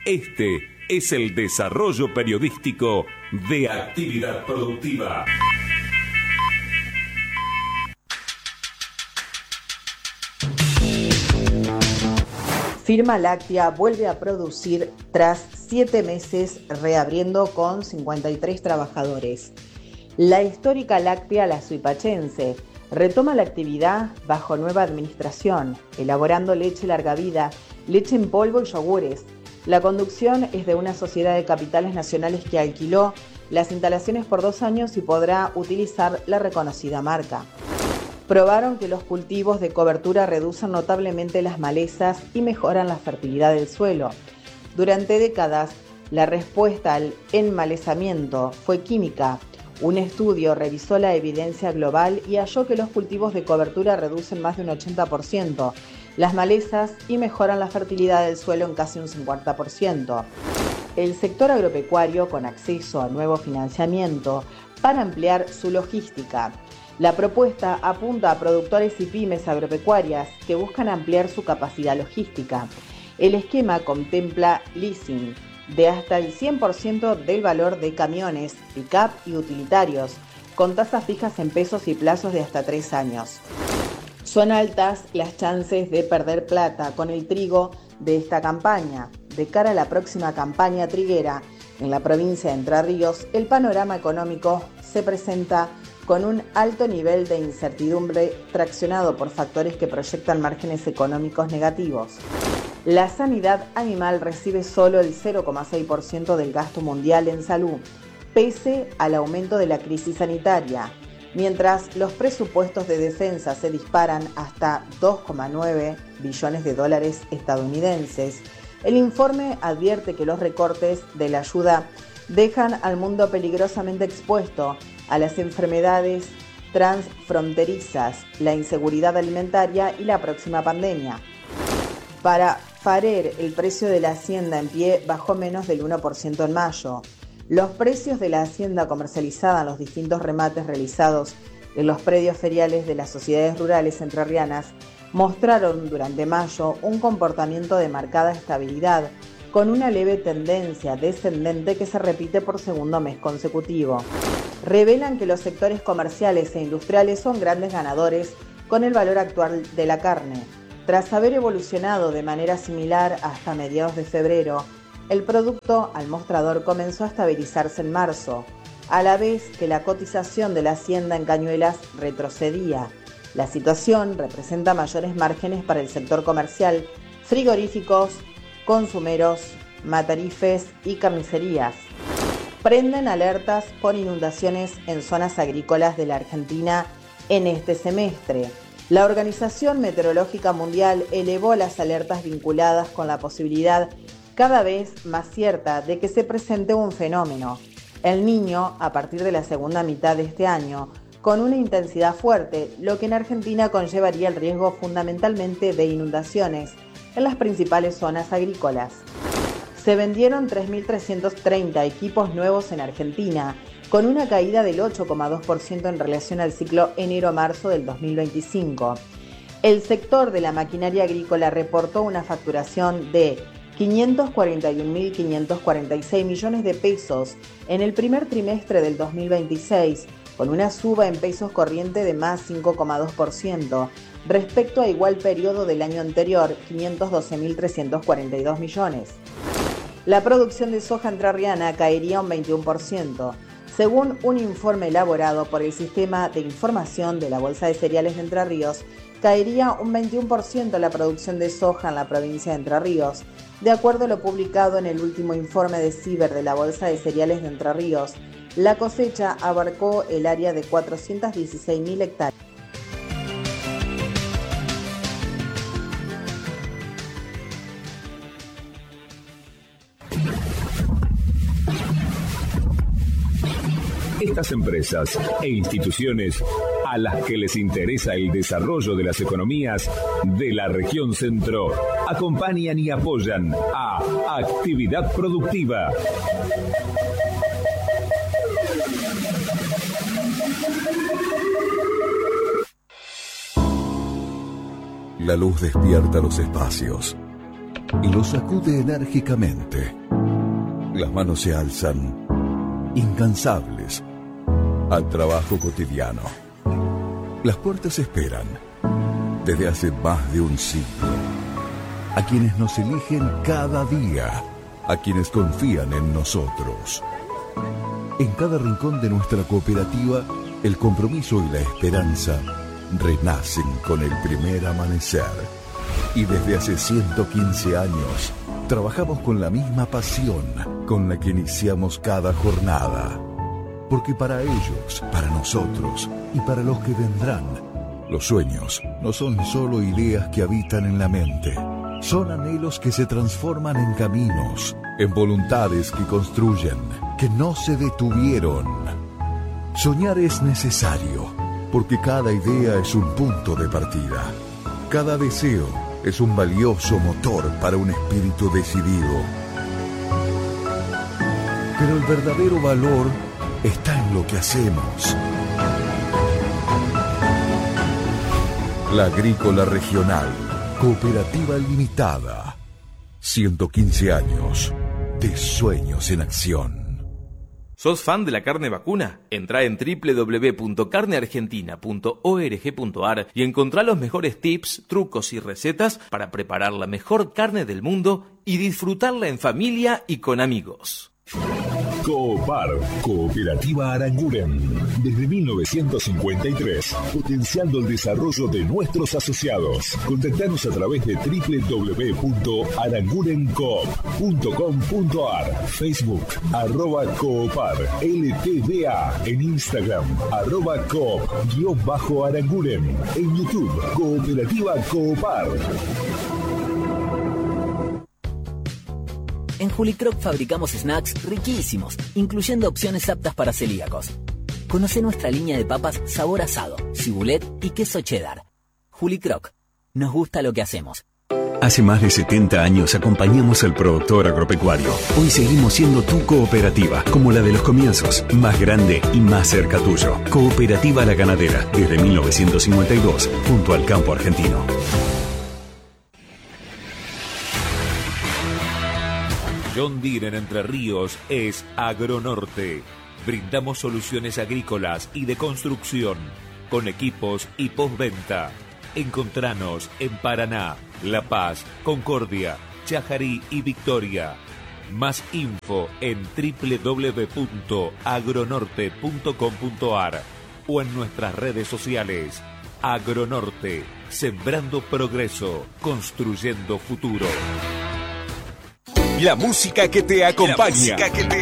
Este es el desarrollo periodístico de Actividad Productiva. Firma Láctea vuelve a producir tras 7 meses, reabriendo con 53 trabajadores. La histórica láctea La Suipachense retoma la actividad bajo nueva administración, elaborando leche larga vida, leche en polvo y yogures. La conducción es de una sociedad de capitales nacionales que alquiló las instalaciones por 2 años y podrá utilizar la reconocida marca. Probaron que los cultivos de cobertura reducen notablemente las malezas y mejoran la fertilidad del suelo. Durante décadas, la respuesta al enmalezamiento fue química. Un estudio revisó la evidencia global y halló que los cultivos de cobertura reducen más de un 80% las malezas y mejoran la fertilidad del suelo en casi un 50%. El sector agropecuario, con acceso a nuevo financiamiento para ampliar su logística. La propuesta apunta a productores y pymes agropecuarias que buscan ampliar su capacidad logística. El esquema contempla leasing de hasta el 100% del valor de camiones, pick-up y utilitarios, con tasas fijas en pesos y plazos de hasta 3 años. Son altas las chances de perder plata con el trigo de esta campaña. De cara a la próxima campaña triguera en la provincia de Entre Ríos, el panorama económico se presenta con un alto nivel de incertidumbre traccionado por factores que proyectan márgenes económicos negativos. La sanidad animal recibe solo el 0,6% del gasto mundial en salud, pese al aumento de la crisis sanitaria, mientras los presupuestos de defensa se disparan hasta 2,9 billones de dólares estadounidenses. El informe advierte que los recortes de la ayuda dejan al mundo peligrosamente expuesto a las enfermedades transfronterizas, la inseguridad alimentaria y la próxima pandemia. Para Farer, el precio de la hacienda en pie bajó menos del 1% en mayo. Los precios de la hacienda comercializada en los distintos remates realizados en los predios feriales de las sociedades rurales entrerrianas mostraron durante mayo un comportamiento de marcada estabilidad, con una leve tendencia descendente que se repite por segundo mes consecutivo. Revelan que los sectores comerciales e industriales son grandes ganadores con el valor actual de la carne. Tras haber evolucionado de manera similar hasta mediados de febrero, el producto al mostrador comenzó a estabilizarse en marzo, a la vez que la cotización de la hacienda en cañuelas retrocedía. La situación representa mayores márgenes para el sector comercial, frigoríficos, consumeros, matarifes y carnicerías. Prenden alertas por inundaciones en zonas agrícolas de la Argentina en este semestre. La Organización Meteorológica Mundial elevó las alertas vinculadas con la posibilidad cada vez más cierta de que se presente un fenómeno, el Niño, a partir de la segunda mitad de este año, con una intensidad fuerte, lo que en Argentina conllevaría el riesgo fundamentalmente de inundaciones en las principales zonas agrícolas. Se vendieron 3.330 equipos nuevos en Argentina, con una caída del 8,2% en relación al ciclo enero-marzo del 2025. El sector de la maquinaria agrícola reportó una facturación de 541.546 millones de pesos en el primer trimestre del 2026, con una suba en pesos corriente de más 5,2%, respecto a igual periodo del año anterior, 512.342 millones. La producción de soja entrerriana caería un 21%. Según un informe elaborado por el Sistema de Información de la Bolsa de Cereales de Entre Ríos, caería un 21% la producción de soja en la provincia de Entre Ríos. De acuerdo a lo publicado en el último informe de Ciber de la Bolsa de Cereales de Entre Ríos, la cosecha abarcó el área de 416.000 hectáreas. Estas empresas e instituciones a las que les interesa el desarrollo de las economías de la región centro acompañan y apoyan a Actividad Productiva. La luz despierta los espacios y los sacude enérgicamente. Las manos se alzan, incansables, al trabajo cotidiano. Las puertas esperan, desde hace más de un siglo. A quienes nos eligen cada día, a quienes confían en nosotros. En cada rincón de nuestra cooperativa, el compromiso y la esperanza renacen con el primer amanecer. Y desde hace 115 años, trabajamos con la misma pasión con la que iniciamos cada jornada. Porque para ellos, para nosotros y para los que vendrán, los sueños no son solo ideas que habitan en la mente. Son anhelos que se transforman en caminos, en voluntades que construyen, que no se detuvieron. Soñar es necesario, porque cada idea es un punto de partida. Cada deseo es un valioso motor para un espíritu decidido. Pero el verdadero valor está en lo que hacemos. La Agrícola Regional, Cooperativa Limitada. 115 años de sueños en acción. ¿Sos fan de la carne vacuna? Entrá en www.carneargentina.org.ar y encontrá los mejores tips, trucos y recetas para preparar la mejor carne del mundo y disfrutarla en familia y con amigos. Coopar, Cooperativa Aranguren. Desde 1953, potenciando el desarrollo de nuestros asociados. Contactanos a través de www.arangurencoop.com.ar, Facebook, @Coopar, LTDA, en Instagram, @Coop_Aranguren, en YouTube, Cooperativa Coopar. En Julicroc fabricamos snacks riquísimos, incluyendo opciones aptas para celíacos. Conoce nuestra línea de papas sabor asado, cibulet y queso cheddar. Julicroc, nos gusta lo que hacemos. Hace más de 70 años acompañamos al productor agropecuario. Hoy seguimos siendo tu cooperativa, como la de los comienzos, más grande y más cerca tuyo. Cooperativa La Ganadera, desde 1952, junto al campo argentino. John Deere en Entre Ríos es Agronorte. Brindamos soluciones agrícolas y de construcción, con equipos y postventa. Encontranos en Paraná, La Paz, Concordia, Chajarí y Victoria. Más info en www.agronorte.com.ar o en nuestras redes sociales. Agronorte, sembrando progreso, construyendo futuro. La música que te acompaña.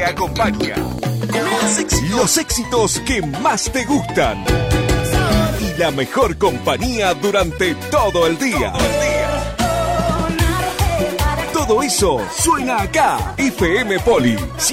Los éxitos que más te gustan. Y la mejor compañía durante todo el día. Todo eso suena acá. FM Poli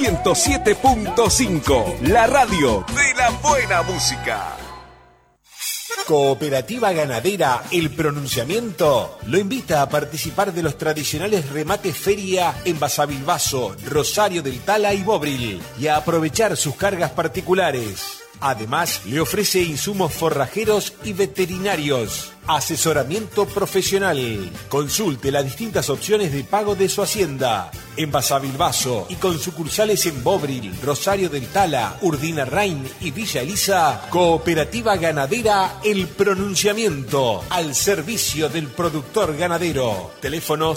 107.5. La radio de la buena música. Cooperativa Ganadera El Pronunciamiento lo invita a participar de los tradicionales remates feria en Basavilbaso, Rosario del Tala y Bobril y a aprovechar sus cargas particulares. Además, le ofrece insumos forrajeros y veterinarios. Asesoramiento profesional. Consulte las distintas opciones de pago de su hacienda. En Basavilbaso y con sucursales en Bobril, Rosario del Tala, Urdina Rain y Villa Elisa, Cooperativa Ganadera El Pronunciamiento, al servicio del productor ganadero. Teléfono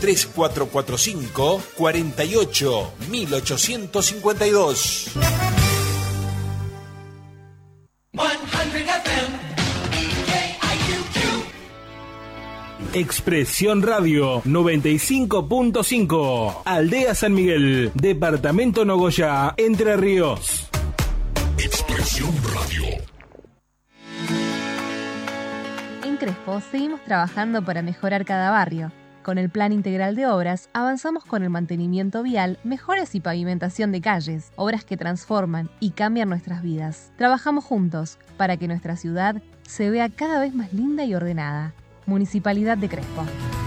03445 48 1852. Expresión Radio 95.5, Aldea San Miguel, Departamento Nogoyá, Entre Ríos. Expresión Radio. En Crespo seguimos trabajando para mejorar cada barrio. Con el Plan Integral de Obras avanzamos con el mantenimiento vial, mejoras y pavimentación de calles, obras que transforman y cambian nuestras vidas. Trabajamos juntos para que nuestra ciudad se vea cada vez más linda y ordenada. Municipalidad de Crespo.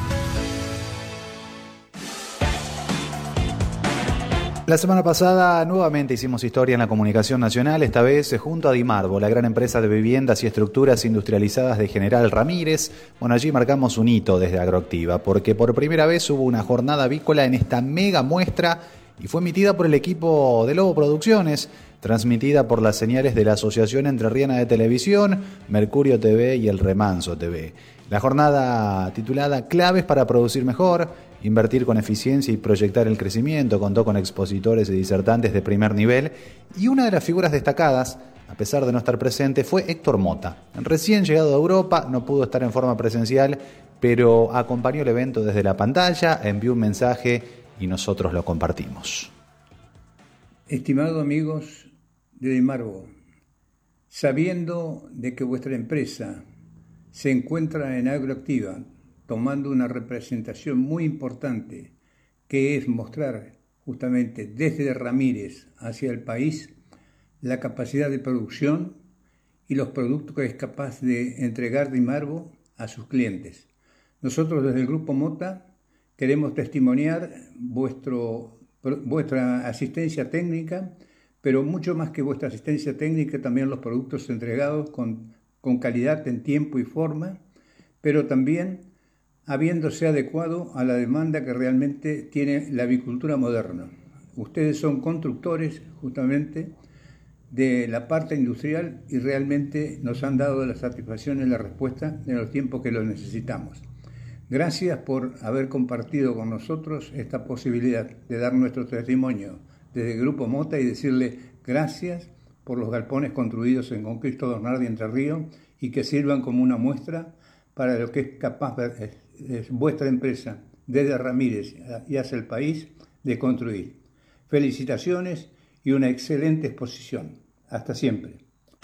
La semana pasada nuevamente hicimos historia en la comunicación nacional, esta vez junto a Dimarbo, la gran empresa de viviendas y estructuras industrializadas de General Ramírez. Bueno, allí marcamos un hito desde Agroactiva, porque por primera vez hubo una jornada avícola en esta mega muestra y fue emitida por el equipo de Lobo Producciones, transmitida por las señales de la Asociación Entrerriana de Televisión, Mercurio TV y El Remanso TV. La jornada titulada Claves para producir mejor, invertir con eficiencia y proyectar el crecimiento contó con expositores y disertantes de primer nivel, y una de las figuras destacadas, a pesar de no estar presente, fue Héctor Mota. Recién llegado a Europa, no pudo estar en forma presencial, pero acompañó el evento desde la pantalla, envió un mensaje y nosotros lo compartimos. Estimados amigos de Dimarbo, sabiendo de que vuestra empresa se encuentra en Agroactiva, tomando una representación muy importante, que es mostrar justamente desde Ramírez hacia el país la capacidad de producción y los productos que es capaz de entregar Dimarbo a sus clientes. Nosotros desde el Grupo Mota queremos testimoniar vuestra asistencia técnica, pero mucho más que vuestra asistencia técnica, también los productos entregados con calidad en tiempo y forma, pero también habiéndose adecuado a la demanda que realmente tiene la avicultura moderna. Ustedes son constructores justamente de la parte industrial y realmente nos han dado la satisfacción y la respuesta en los tiempos que lo necesitamos. Gracias por haber compartido con nosotros esta posibilidad de dar nuestro testimonio desde el Grupo Mota y decirle gracias por los galpones construidos en Conquista Donardi Entre Ríos y que sirvan como una muestra para lo que es capaz vuestra empresa desde Ramírez y hacia el país de construir. Felicitaciones y una excelente exposición. Hasta siempre.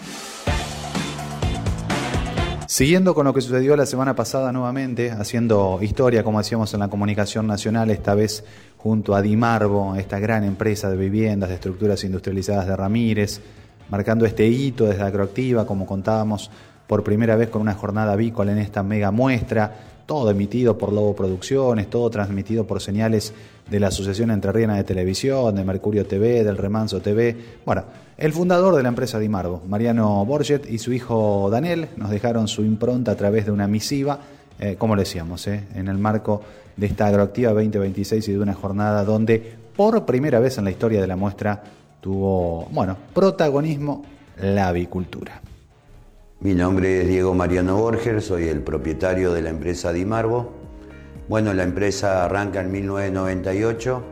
Siguiendo con lo que sucedió la semana pasada nuevamente, haciendo historia como hacíamos en la comunicación nacional, esta vez junto a Dimarbo, esta gran empresa de viviendas, de estructuras industrializadas de Ramírez, marcando este hito desde Agroactiva, como contábamos, por primera vez con una jornada avícola en esta mega muestra, todo emitido por Lobo Producciones, todo transmitido por señales de la Asociación Entrerriana de Televisión, de Mercurio TV, del Remanso TV. Bueno, el fundador de la empresa Dimarbo, Mariano Borget, y su hijo Daniel nos dejaron su impronta a través de una misiva, como le decíamos, en el marco de esta Agroactiva 2026 y de una jornada donde por primera vez en la historia de la muestra tuvo, protagonismo la avicultura. Mi nombre es Diego Mariano Borger, soy el propietario de la empresa Dimarbo. Bueno, la empresa arranca en 1998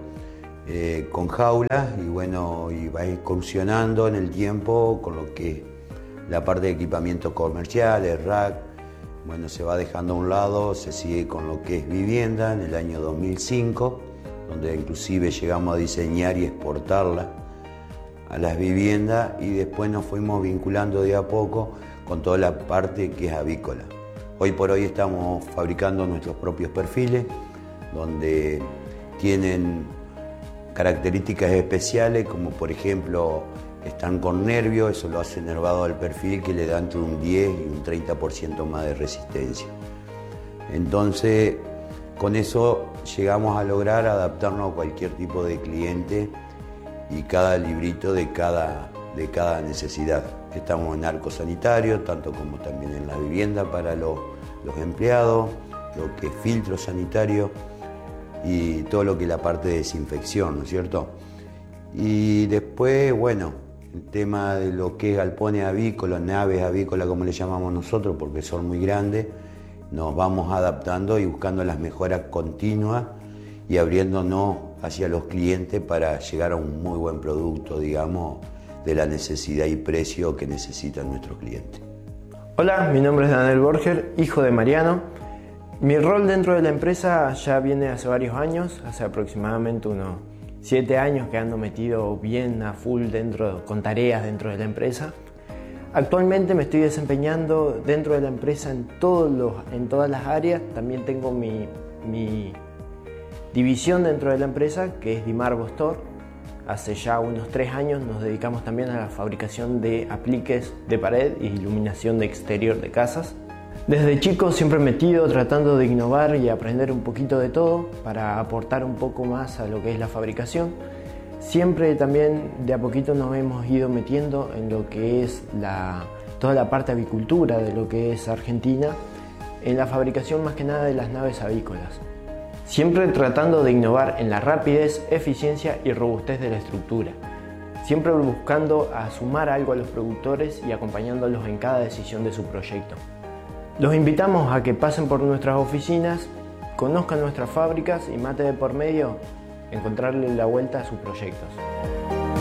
con jaulas y va excursionando en el tiempo con lo que la parte de equipamientos comerciales, rack, se va dejando a un lado, se sigue con lo que es vivienda en el año 2005, donde inclusive llegamos a diseñar y exportarla a las viviendas y después nos fuimos vinculando de a poco con toda la parte que es avícola. Hoy por hoy estamos fabricando nuestros propios perfiles, donde tienen características especiales, como por ejemplo están con nervio, eso lo hace nervado al perfil, que le da entre un 10 y un 30% más de resistencia. Entonces, con eso llegamos a lograr adaptarnos a cualquier tipo de cliente y cada librito de cada necesidad. Estamos en arco sanitario, tanto como también en la vivienda para los empleados, lo que es filtro sanitario y todo lo que es la parte de desinfección, ¿no es cierto? Y después, el tema de lo que es galpones avícolas, naves avícolas como le llamamos nosotros, porque son muy grandes, nos vamos adaptando y buscando las mejoras continuas y abriéndonos hacia los clientes para llegar a un muy buen producto, digamos, de la necesidad y precio que necesitan nuestros clientes. Hola, mi nombre es Daniel Borger, hijo de Mariano. Mi rol dentro de la empresa ya viene hace varios años, hace aproximadamente unos 7 años que ando metido bien a full con tareas dentro de la empresa. Actualmente me estoy desempeñando dentro de la empresa en todas las áreas. También tengo mi división dentro de la empresa, que es Dimarbo Store. Hace ya unos 3 años nos dedicamos también a la fabricación de apliques de pared y iluminación de exterior de casas. Desde chico siempre metido tratando de innovar y aprender un poquito de todo para aportar un poco más a lo que es la fabricación. Siempre también de a poquito nos hemos ido metiendo en lo que es toda la parte avicultura de lo que es Argentina, en la fabricación más que nada de las naves avícolas. siempre tratando de innovar en la rapidez, eficiencia y robustez de la estructura, siempre buscando a sumar algo a los productores y acompañándolos en cada decisión de su proyecto. Los invitamos a que pasen por nuestras oficinas, conozcan nuestras fábricas y mate de por medio encontrarle la vuelta a sus proyectos.